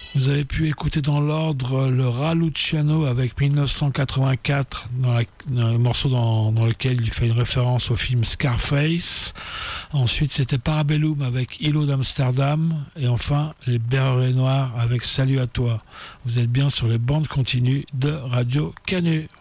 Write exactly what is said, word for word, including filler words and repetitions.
Vous avez pu écouter dans l'ordre le Raluciano avec dix-neuf cent quatre-vingt-quatre, dans, la, dans le morceau dans, dans lequel il fait une référence au film Scarface. Ensuite, c'était Parabellum avec Îlot d'Amsterdam. Et enfin, les Bérets Noirs avec Salut à toi. Vous êtes bien sur les bandes continues de Radio Canu.